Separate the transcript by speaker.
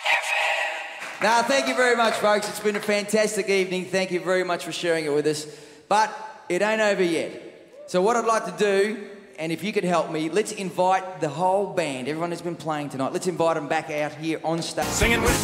Speaker 1: Now, thank you very much, folks. It's been a fantastic evening. Thank you very much for sharing it with us. But it ain't over yet. So what I'd like to do, and if you could help me, let's invite the whole band, everyone who's been playing tonight, let's invite them back out here on stage.
Speaker 2: Singing with